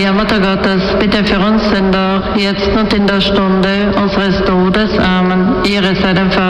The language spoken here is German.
Maria, Mutter Gottes, bitte für uns Sünder, jetzt und in der Stunde unseres Todes. Amen. Ehre sei dem Vater